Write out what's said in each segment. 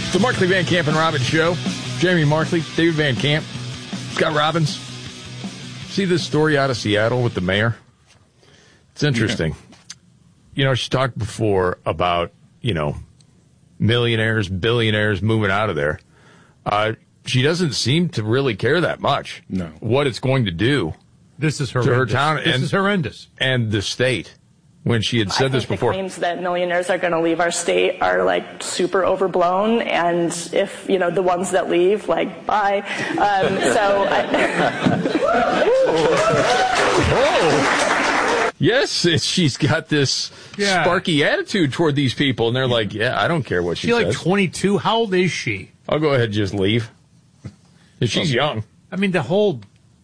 The Markley, Van Camp, and Robbins Show. Jamie Markley, David Van Camp, Scott Robbins. See this story out of Seattle with the mayor? It's interesting. Yeah. She talked before about, millionaires, billionaires moving out of there. She doesn't seem to really care that much. No. What it's going to do. This is horrendous. To her town. This is horrendous. And the state. When she had said this before. The claims that millionaires are going to leave our state are super overblown, and if the ones that leave, bye. Yes, she's got this sparky attitude toward these people, and they're like, I don't care what she says. She's 22. How old is she? I'll go ahead and just leave. She's young. I mean, the whole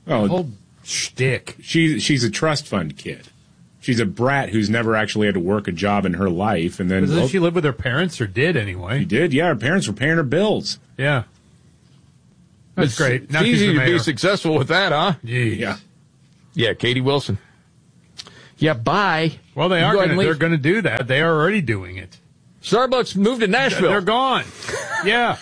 shtick. She's a trust fund kid. She's a brat who's never actually had to work a job in her life. And then doesn't she live with her parents, or did anyway? She did, yeah. Her parents were paying her bills. Yeah. That's great. It's easy to be successful with that, huh? Jeez. Yeah. Yeah, Katie Wilson. Yeah, bye. Well, they're going to do that. They are already doing it. Starbucks moved to Nashville. They're gone. Yeah.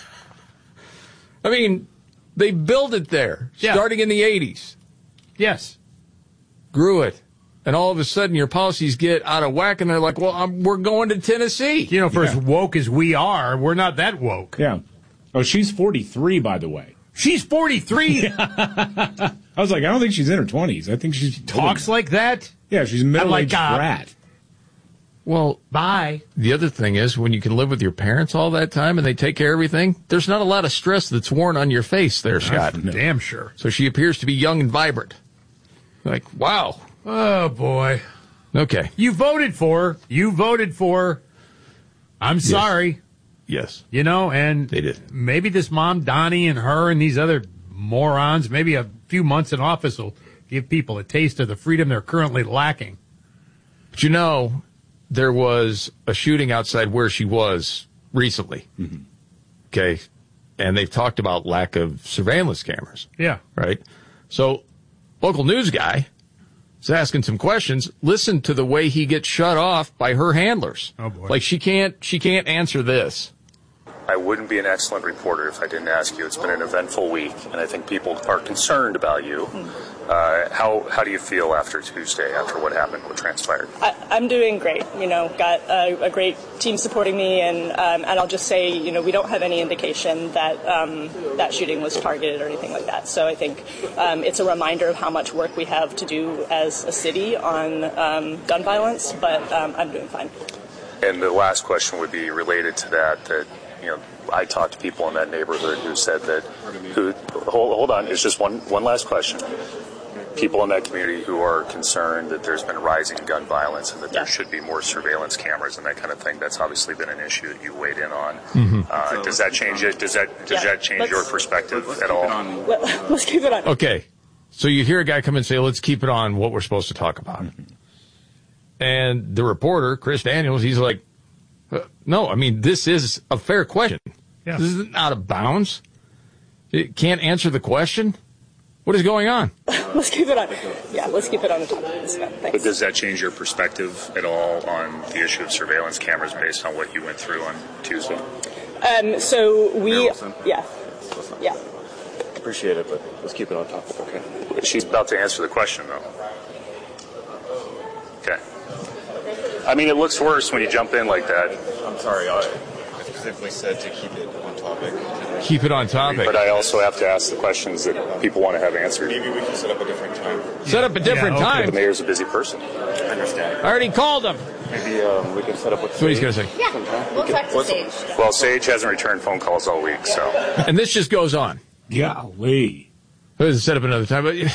I mean, they built it there, starting in the 80s. Yes. Grew it. And all of a sudden, your policies get out of whack, and they're like, well, we're going to Tennessee. For as woke as we are, we're not that woke. Yeah. Oh, she's 43, by the way. She's 43? I was like, I don't think she's in her 20s. I think she talks like that? Yeah, she's a middle-aged brat. Well, bye. The other thing is, when you can live with your parents all that time and they take care of everything, there's not a lot of stress that's worn on your face there, Scott. Damn sure. So she appears to be young and vibrant. Like, wow. Oh, boy. Okay. You voted for her. I'm sorry. Yes. And they did. Maybe this mom, Donnie, and her and these other morons, maybe a few months in office will give people a taste of the freedom they're currently lacking. But there was a shooting outside where she was recently. Mm-hmm. Okay. And they've talked about lack of surveillance cameras. Yeah. Right? So, local news guy is asking some questions. Listen to the way he gets shut off by her handlers. Oh, boy. Like, she can't answer this. I wouldn't be an excellent reporter if I didn't ask you. It's been an eventful week, and I think people are concerned about you. How do you feel after Tuesday, after what happened, what transpired? I'm doing great. Got a great team supporting me, and I'll just say, we don't have any indication that that shooting was targeted or anything like that. So I think it's a reminder of how much work we have to do as a city on gun violence, but I'm doing fine. And the last question would be related to that I talked to people in that neighborhood who said that, hold on, it's just one last question. People in that community who are concerned that there's been rising gun violence and that there should be more surveillance cameras and that kind of thing. That's obviously been an issue that you weighed in on. Mm-hmm. Does that change it? Does that change your perspective at all? Let's keep it on. Okay. So you hear a guy come and say, let's keep it on what we're supposed to talk about. Mm-hmm. And the reporter, Chris Daniels, he's like, no, I mean, this is a fair question. Yeah. This is out of bounds. It can't answer the question. What is going on? Let's keep it on. Yeah, let's keep it on the topic. Thanks. But does that change your perspective at all on the issue of surveillance cameras based on what you went through on Tuesday? Yeah. Appreciate it, but let's keep it on topic, okay? She's about to answer the question, though. Okay. I mean, it looks worse when you jump in like that. I'm sorry, I specifically said to keep it on topic. Keep it on topic. But I also have to ask the questions that people want to have answered. Maybe we can set up a different time. Set up a different time? The mayor's a busy person. I understand. I already called him. Maybe we can set up with That's what he's going to say. Yeah, we'll talk to Sage. Well, Sage hasn't returned phone calls all week, so. And this just goes on. Golly. Let's set up another time. But,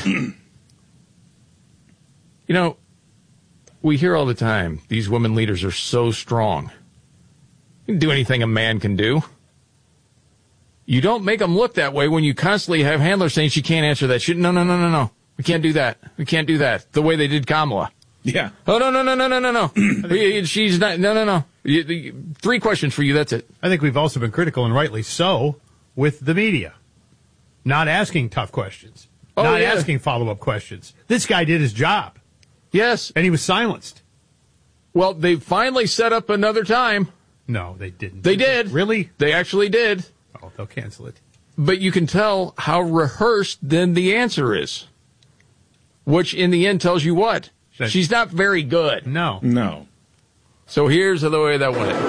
we hear all the time, these women leaders are so strong. You can do anything a man can do. You don't make them look that way when you constantly have handlers saying she can't answer that shit. No. We can't do that. We can't do that. The way they did Kamala. Yeah. Oh, no. She's not. No. 3 questions for you. That's it. I think we've also been critical, and rightly so, with the media. Not asking tough questions. Not asking follow-up questions. This guy did his job. Yes. And he was silenced. Well, they finally set up another time. No, they didn't. They did. Really? They actually did. Oh, they'll cancel it. But you can tell how rehearsed then the answer is. Which in the end tells you what? She's not very good. No. So here's the way that went.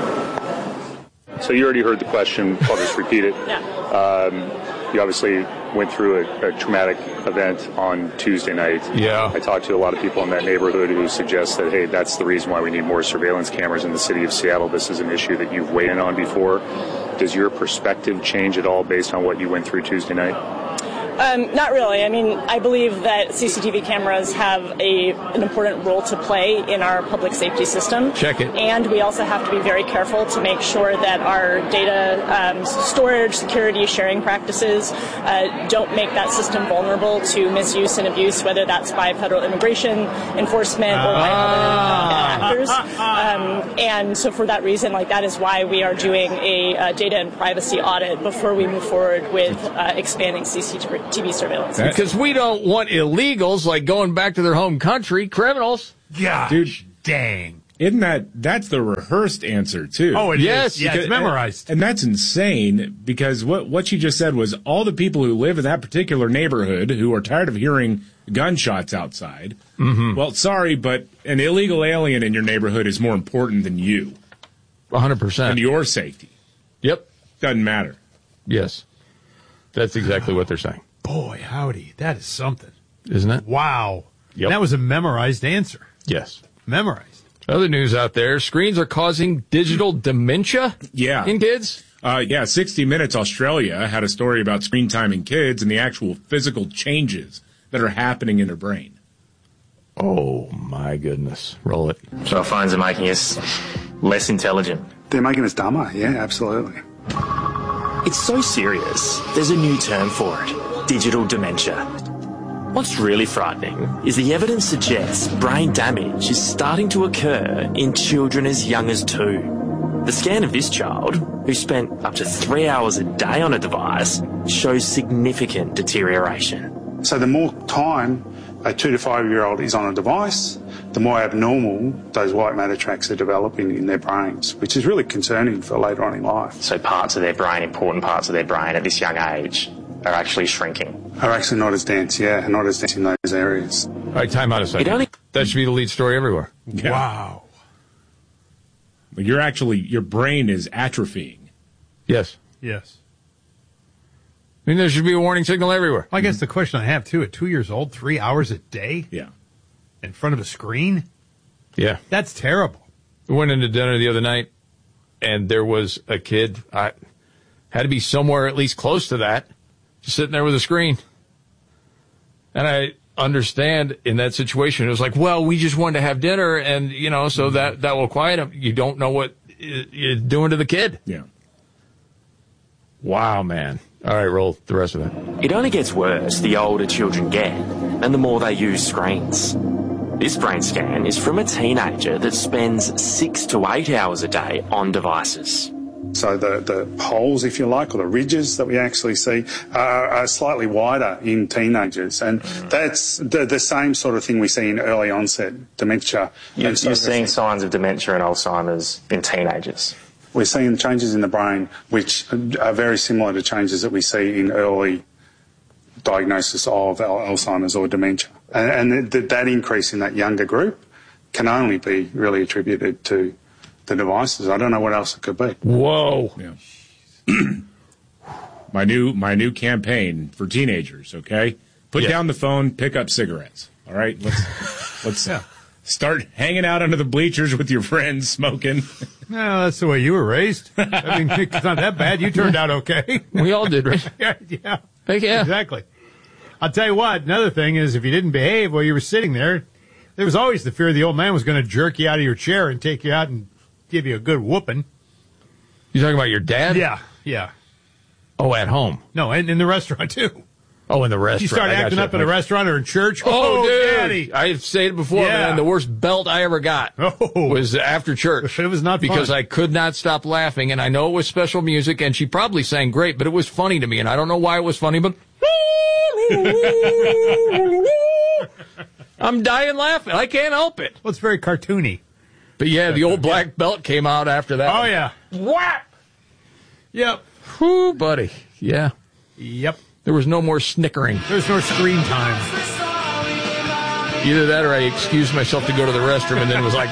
So you already heard the question. I'll just repeat it. Yeah. You obviously went through a traumatic event on Tuesday night. Yeah. I talked to a lot of people in that neighborhood who suggest that, hey, that's the reason why we need more surveillance cameras in the city of Seattle. This is an issue that you've weighed in on before. Does your perspective change at all based on what you went through Tuesday night? Not really. I mean, I believe that CCTV cameras have an important role to play in our public safety system. Check it. And we also have to be very careful to make sure that our data storage, security, sharing practices don't make that system vulnerable to misuse and abuse, whether that's by federal immigration enforcement or by other actors. And so for that reason, that is why we are doing a data and privacy audit before we move forward with expanding CCTV surveillance. Because we don't want illegals going back to their home country, criminals. Yeah, dude, dang. Isn't that's the rehearsed answer too? Oh, yes. Yeah, it's memorized. And that's insane because what she just said was all the people who live in that particular neighborhood who are tired of hearing gunshots outside. Mm-hmm. Well, sorry, but an illegal alien in your neighborhood is more important than you. 100%. And your safety. Yep. Doesn't matter. Yes. That's exactly what they're saying. Boy, howdy. That is something. Isn't it? Wow. Yep. That was a memorized answer. Yes. Memorized. Other news out there, screens are causing digital dementia in kids? 60 Minutes Australia had a story about screen time in kids and the actual physical changes that are happening in their brain. Oh, my goodness. Roll it. So our phones are making us less intelligent. They're making us dumber, yeah, absolutely. It's so serious, there's a new term for it, digital dementia. What's really frightening is the evidence suggests brain damage is starting to occur in children as young as 2. The scan of this child, who spent up to 3 hours a day on a device, shows significant deterioration. So the more time a 2 to 5 year old is on a device, the more abnormal those white matter tracts are developing in their brains, which is really concerning for later on in life. So parts of their brain, important parts of their brain at this young age, are actually shrinking. Are actually not as dense, not as dense in those areas. All right, time out a second. That should be the lead story everywhere. Yeah. Wow. But your brain is atrophying. Yes. Yes. I mean, there should be a warning signal everywhere. Well, I guess the question I have, too, at 2 years old, 3 hours a day? Yeah. In front of a screen? Yeah. That's terrible. We went into dinner the other night, and there was a kid, had to be somewhere at least close to that, just sitting there with a screen. And I understand in that situation, it was like, well, we just wanted to have dinner, and, so that will quiet him. You don't know what you're doing to the kid. Yeah. Wow, man. All right, roll the rest of that. It only gets worse the older children get and the more they use screens. This brain scan is from a teenager that spends 6 to 8 hours a day on devices. So the holes, if you like, or the ridges that we actually see are slightly wider in teenagers. And that's the same sort of thing we see in early onset dementia. You're seeing signs of dementia and Alzheimer's in teenagers. We're seeing changes in the brain which are very similar to changes that we see in early diagnosis of Alzheimer's or dementia. And that increase in that younger group can only be really attributed to the devices. I don't know what else it could be. Whoa. Yeah. My new campaign for teenagers, okay? Put down the phone, pick up cigarettes. All right? Let's start hanging out under the bleachers with your friends smoking. No, that's the way you were raised. I mean, it's not that bad. You turned out okay. We all did, right? Yeah. Heck yeah. Exactly. I'll tell you what, another thing is if you didn't behave while you were sitting there, there was always the fear the old man was going to jerk you out of your chair and take you out and give you a good whooping. You talking about your dad? Yeah. Oh, at home? No, and in the restaurant, too. Oh, in the restaurant. You start acting up in a restaurant or in church? Oh, dude. Daddy. I've said it before, man. The worst belt I ever got was after church. It was not fun. Because I could not stop laughing, and I know it was special music, and she probably sang great, but it was funny to me, and I don't know why it was funny, but I'm dying laughing. I can't help it. Well, it's very cartoony. But yeah, the old black belt came out after that. Oh, yeah. Whap! Yep. Whoo, buddy. Yeah. Yep. There was no more snickering. There's no screen time. Either that or I excused myself to go to the restroom and then was like,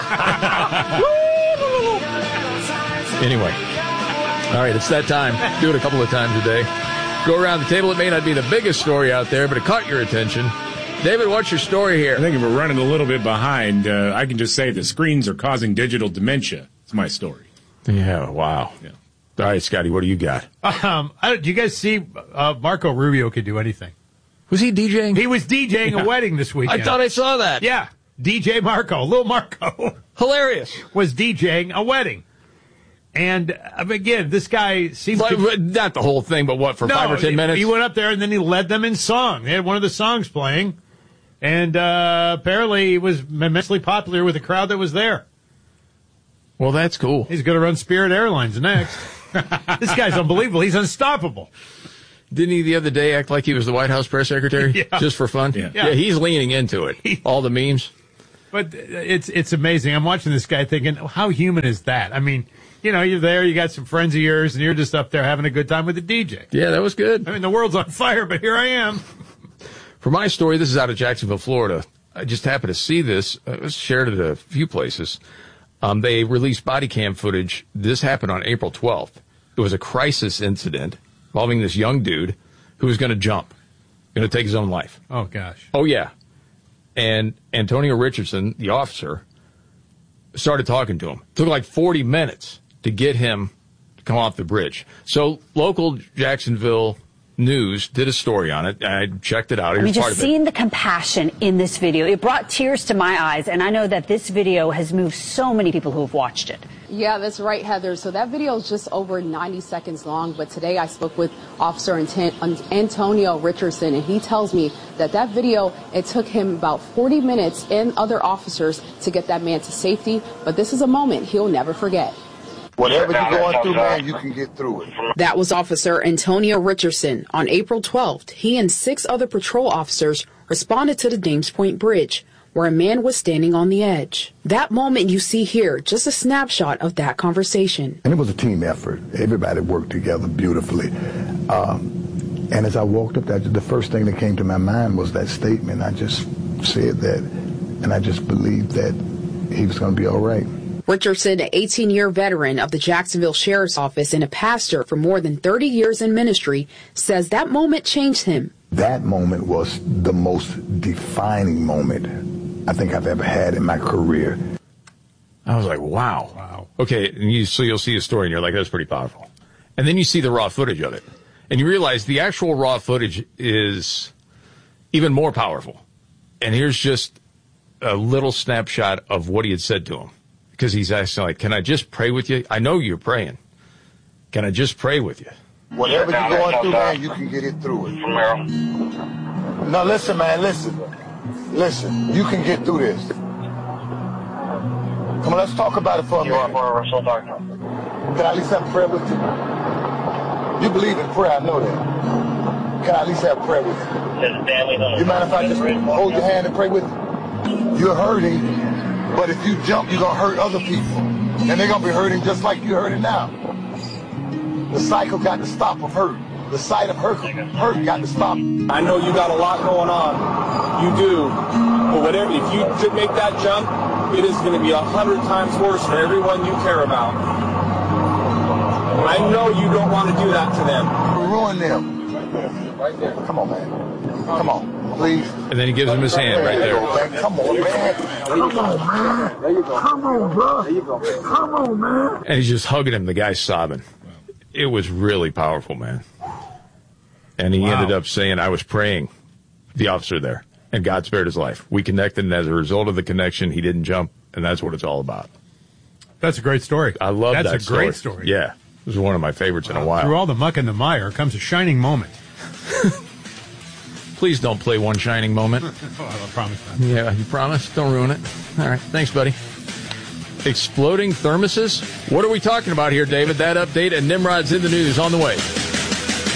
anyway. All right, it's that time. Do it a couple of times a day. Go around the table. It may not be the biggest story out there, but it caught your attention. David, what's your story here? I think if we're running a little bit behind, I can just say the screens are causing digital dementia. It's my story. Yeah, wow. Yeah. All right, Scotty, what do you got? Do you guys see Marco Rubio could do anything? Was he DJing? He was DJing a wedding this weekend. I thought I saw that. Yeah. DJ Marco, Lil Marco. Hilarious. Was DJing a wedding. And again, this guy seems not the whole thing, but what, for 5 or 10 minutes? He went up there and then he led them in song. They had one of the songs playing. And apparently he was immensely popular with the crowd that was there. Well, that's cool. He's going to run Spirit Airlines next. This guy's unbelievable. He's unstoppable. Didn't he the other day act like he was the White House press secretary? Yeah. Just for fun? Yeah, he's leaning into it. All the memes. But it's amazing. I'm watching this guy thinking, how human is that? I mean, you're there, you got some friends of yours, and you're just up there having a good time with the DJ. Yeah, that was good. I mean, the world's on fire, but here I am. For my story, this is out of Jacksonville, Florida. I just happened to see this. It was shared at a few places. They released body cam footage. This happened on April 12th. It was a crisis incident involving this young dude who was going to jump, going to take his own life. Oh, gosh. Oh, yeah. And Antonio Richardson, the officer, started talking to him. It took like 40 minutes to get him to come off the bridge. So local Jacksonville News did a story on it. I checked it out. Here's part of it. Seeing the compassion in this video, it brought tears to my eyes, and I know that this video has moved so many people who have watched it. Yeah, that's right, Heather. So that video is just over 90 seconds long, but today I spoke with Officer Antonio Richardson, and he tells me that video, it took him about 40 minutes and other officers to get that man to safety, but this is a moment he'll never forget. Whatever you're going through, man, you can get through it. That was Officer Antonio Richardson. On April 12th, he and 6 other patrol officers responded to the James Point Bridge, where a man was standing on the edge. That moment you see here, just a snapshot of that conversation. And it was a team effort. Everybody worked together beautifully. And as I walked up there, the first thing that came to my mind was that statement. I just said that, and I just believed that he was going to be all right. Richardson, an 18-year veteran of the Jacksonville Sheriff's Office and a pastor for more than 30 years in ministry, says that moment changed him. That moment was the most defining moment I think I've ever had in my career. I was like, wow. Wow. Okay, and so you'll see a story and you're like, that's pretty powerful. And then you see the raw footage of it. And you realize the actual raw footage is even more powerful. And here's just a little snapshot of what he had said to him. Because he's asking, like, can I just pray with you? I know you're praying. Can I just pray with you? Whatever you're going through, man, you can get it through it. No, listen, man, listen. Listen, you can get through this. Come on, let's talk about it for a minute. Can I at least have prayer with you? You believe in prayer, I know that. Can I at least have prayer with you? You mind if I just hold your hand and pray with you? You're hurting. But if you jump, you're going to hurt other people. And they're going to be hurting just like you're hurting now. The cycle got to stop of hurt. The sight of hurt got to stop. I know you got a lot going on. You do. But whatever, if you could make that jump, it is going to be 100 times worse for everyone you care about. I know you don't want to do that to them. Ruin them. Right there. Come on, man. Come on. Please. And then he gives him his hand right there. Come on, man. Come on, man. There you go. Come on, bro. There you go. Come on, man. And he's just hugging him. The guy's sobbing. It was really powerful, man. And he ended up saying, I was praying, the officer there, and God spared his life. We connected, and as a result of the connection, he didn't jump, and that's what it's all about. That's a great story. I love that story. That's a great story. Yeah. It was one of my favorites in a while. Through all the muck and the mire comes a shining moment. Please don't play one shining moment. I promise not. Yeah, you promise? Don't ruin it. All right. Thanks, buddy. Exploding thermoses? What are we talking about here, David? That update and Nimrod's in the news on the way.